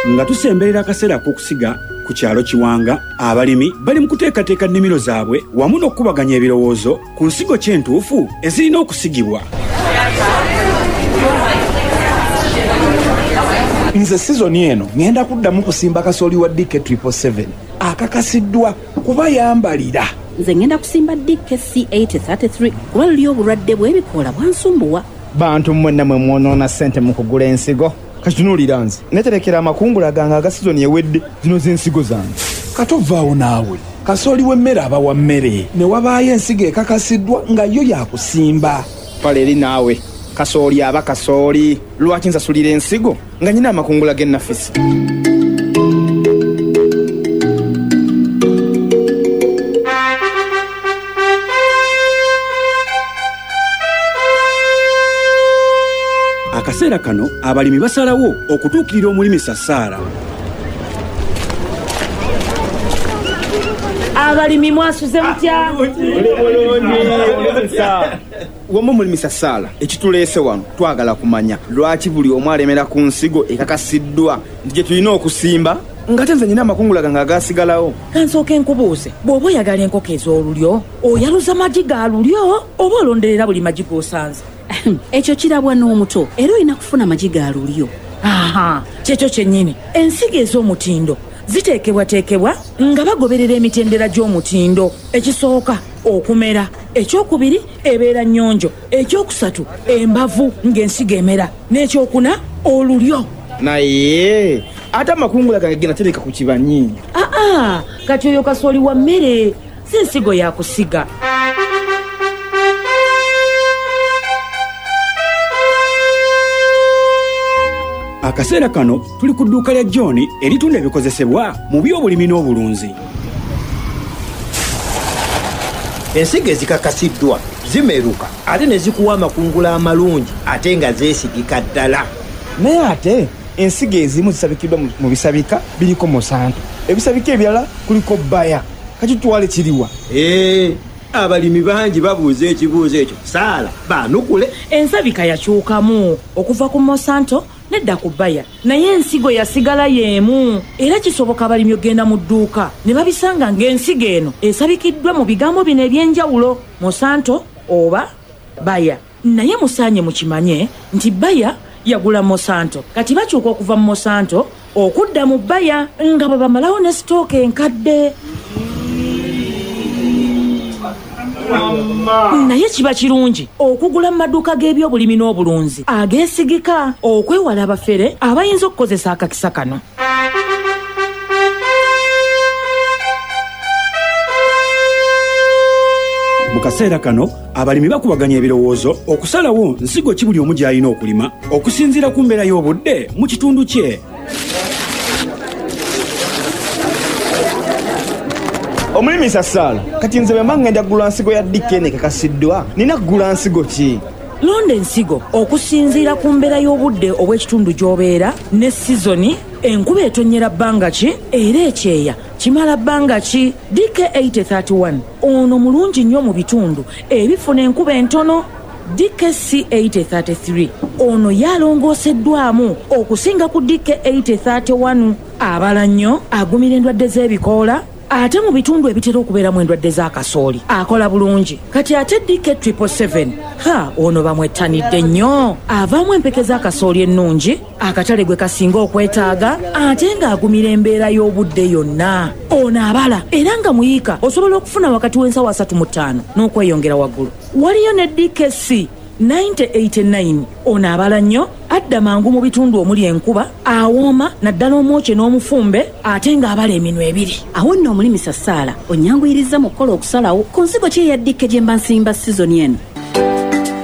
nga tusemberera akaseera k'okusiga ku kyalo Kiwanga. Abalimi bali mu kuteekateeka nnimiro zaabwe wamu n'okubaganya ebirowoozo ku nsigo ky'entuufu ezirina okusigibwa. Nze sizoni eno ngenda kuddamu kusimba kasooli wa DK777 akakasiddwa kuba yambalira. Nze ngenda kusimba DK833 kuba luli obulwadde bw'ebikoola bwansumbuwa. Bantu mwenna mwe mwonoona ssente mu kugula ensigo. Katunuulira nze neterekera amakungula gange aga sizoni ewedde zino z'ensigo zange. Katovaawo naawe kasooli w'emmere aba wa mmere ne wabaayo ensigo ekakasiddwa nga yo yakusimba. Pale eri naawe kasooli aba kasooli. Lwaki nsasulira ensigo nga nyina amakungula g'ennafisi? Akaseera kano abalimi basalawo okutuukirira omulimi Sasaala. Abalimi mwasuze mutya? Wamma omulimi Sasaala, ekituleese wano twagala kumanya lwaki buli omu alemera ku nsigo ekakasiddwa nti gye tulina okusimba nga tenze nyina amakungula gange agaasigalawo. Kansooka enkubuuze, bw'oba oyagala enkoko ez'olulyo oyaluza magi ga lulyo oba olonderera buli magi g'osanze? Ekyo kirabwa n'omuto era olina kufuna magi ga lulyo. Kyekyo kyennyini ensigo ez'omutindo ziteekebwateekebwa nga bagoberera emitendera gy'omutindo. Ekisooka okumera, ekyokubiri ebeera nnyonjo, ekyokusatu embavu ng'ensigo emera, n'ekyokuna olulyo. Naye ate amakungula gange ge natereka ku kibanyi. Kati oyo kasooli wa mmere si nsigo yakusiga. Akaseera kano tuli ku dduuka lya John eritunda ebikozesebwa mu by'obulimi n'obulunzi. Ensigo ezikakasiddwa zimeruka ate ne zikuwa amakungula amalungi ate nga zeesigika ddala. Naye ate ensigo ezimu zisabikiddwa mu bisabika biriko Monsanto, ebisabika ebirala kuliko Bayer. Kati tuwale kiriwa? Abalimi bangi babuuza ekibuuzo ekyo Saala baanukule. Ensabika yakyukamu okuva ku Monsanto nedda ku Bayer, naye ensigo yasigala y'emu. Era kisoboka abalimi ogenda mu dduuka ne babisanga ng'ensigo eno esabikiddwa mu bigambo bino eby'enjawulo, Monsanto oba Bayer. Naye musaanye mukimanye nti Bayer yagula Monsanto, kati bakyuka okuva mu Monsanto okudda mu Bayer nga bwe bamalawo ne sitooka enkadde. Naye kiba kirungi okugula mu maduuka g'ebyobulimi n'obulunzi ageesigika okwewala abafere abayinza okukozesa akakisa kano. Mu kaseera kano abalimi bakubaganya ebirowoozo okusalawo nsigo ki buli omu gy'alina okulima okusinziira ku mbeera y'obudde mu kitundu kye. Omulimi Sasaala, kati nze bwe ngenda kugula nsigo ya DK ekakasiddwa nina kugula nsigo ki? Londa ensigo okusinziira ku mbeera y'obudde obw'ekitundu gy'obeera ne sizoni, enkuba etonnyera bbanga ki era ekyeya kimala bbanga ki. DK831 ono mulungi nnyo mu bitundu ebifuna enkuba entono. DK833 ono yalongooseddwamu okusinga ku DK831. Abala nnyo, agumira endwadde z'ebikoola, ate mu bitundu ebitera okubeeramu endwadde z'akasooli akola bulungi. Kati ate DK777 ono bamwettanidde nnyo, avaamu empeke z'akasooli ennungi, akatale gwe kasinga okwetaaga, ate ng'agumira embeera y'obudde yonna. Ono abala era nga muyiika osobola okufuna wakati w'ensawo 35 n'okweyongera waggulu. Waliyo ne DKC 9089 ono abala nnyo, adda mangu mu bitundu omuli enkuba, awooma naddala omwokye n'omufumbe, ate ng'abala eminwe ebiri. Awo nno omulimi Sasaala onyanguyiriza mu kukola okusalawo ku nsigo ki eya DK gye mba nsimba sizoni eno.